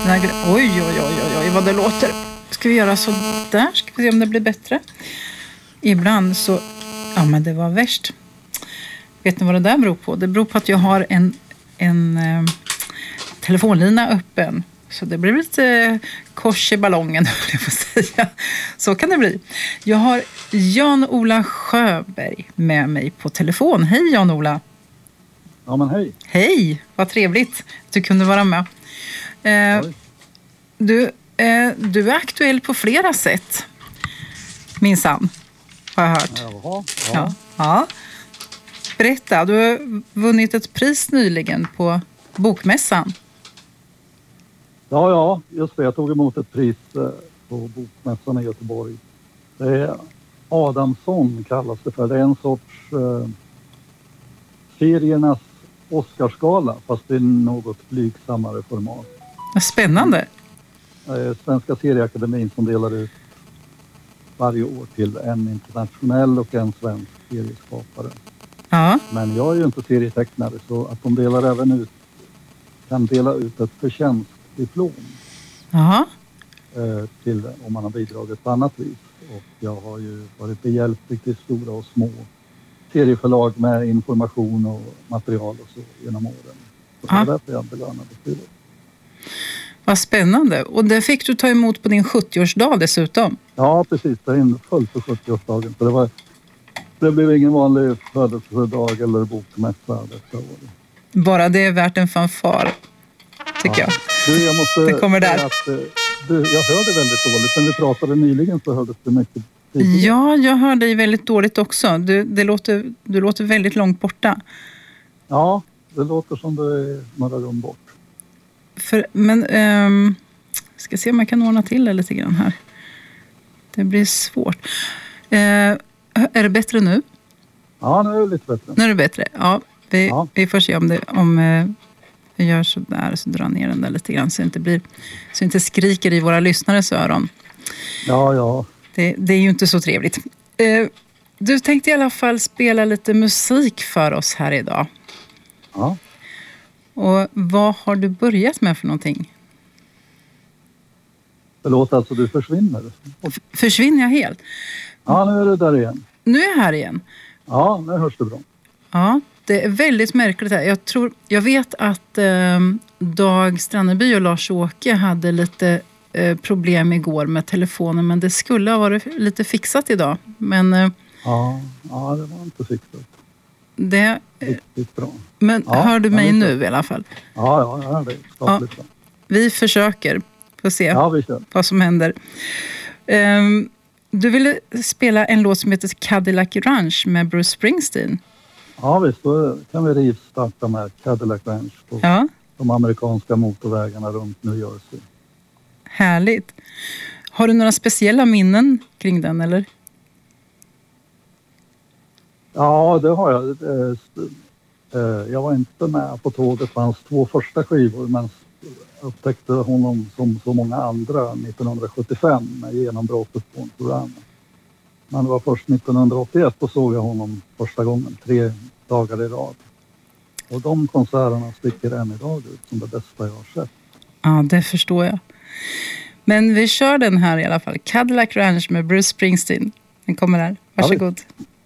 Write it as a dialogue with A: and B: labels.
A: Oj, vad det låter. Ska vi göra så där? Ska vi se om det blir bättre? Ibland så... Ja, men det var värst. Vet ni vad det där beror på? Det beror på att jag har en telefonlina öppen. Så det blir lite kors i ballongen, jag får säga. Så kan det bli. Jag har Jan-Ola Sjöberg med mig på telefon. Hej Jan-Ola.
B: Ja, men hej.
A: Hej, vad trevligt att du kunde vara med. Du är aktuell på flera sätt, minsann, har jag hört. Ja. Berätta, du har vunnit ett pris nyligen på Bokmässan.
B: Ja, just det. Jag tog emot ett pris på Bokmässan i Göteborg. Det är Adamsson kallas det för. Det är en sorts seriernas Oscarsgala, fast i något blygsammare format.
A: Vad spännande.
B: Svenska serieakademin som delar ut varje år till en internationell och en svensk serieskapare.
A: Ja.
B: Men jag är ju inte serietecknare, så att de delar även ut, kan dela ut ett förtjänstdiplom.
A: Jaha.
B: Till om man har bidragit på annat vis. Och jag har ju varit behjälplig till stora och små serieförlag med information och material och så genom åren. Så det är därför jag belönade till det. Vad
A: spännande. Och det fick du ta emot på din 70-årsdag dessutom.
B: Ja, precis. Det är inföll på 70-årsdagen. Så det blev ingen vanlig födelsedag eller bokmässa detta år.
A: Bara det är värt en fanfar, tycker jag.
B: Jag måste
A: det kommer där.
B: Jag hörde väldigt dåligt. När vi pratade nyligen så hördes det mycket tidigare.
A: Ja, jag hör dig väldigt dåligt också. Du låter väldigt långt borta.
B: Ja, det låter som det är några rum bort.
A: Ska se om jag kan ordna till det lite grann här. Det blir svårt. Är det bättre nu?
B: Ja, nu är det lite bättre.
A: Nu är det bättre, ja. Vi får se om vi gör så där, så drar ner den där lite grann så det inte skriker i våra lyssnares öron.
B: Ja.
A: Det är ju inte så trevligt. Du tänkte i alla fall spela lite musik för oss här idag.
B: Ja.
A: Och vad har du börjat med för någonting?
B: Förlåt, alltså du försvinner.
A: Försvinner jag helt?
B: Ja, nu är du där igen.
A: Nu är jag här igen?
B: Ja, nu hörs det bra.
A: Ja, det är väldigt märkligt här. Jag vet att Dag Stranneby och Lars-Åke hade lite problem igår med telefonen, men det skulle ha varit lite fixat idag. Men,
B: ja, det var inte fixat.
A: Det
B: riktigt bra.
A: Men hör du mig nu i alla fall?
B: Ja, jag hör dig. Ja,
A: vi försöker. Får se vad som händer. Du ville spela en låt som heter Cadillac Ranch med Bruce Springsteen.
B: Ja, visst. Då kan vi rivstarta med Cadillac Ranch på de amerikanska motorvägarna runt New Jersey.
A: Härligt. Har du några speciella minnen kring den, eller?
B: Ja, det har jag. Jag var inte med på tåget på hans 2 första skivor, men upptäckte honom som så många andra 1975 med genombrottet på en program. Men det var först 1981 och såg jag honom första gången, 3 dagar i rad. Och de konserterna sticker än idag ut som det bästa jag har sett.
A: Ja, det förstår jag. Men vi kör den här i alla fall. Cadillac Ranch med Bruce Springsteen. Den kommer här. Varsågod.
B: Ja,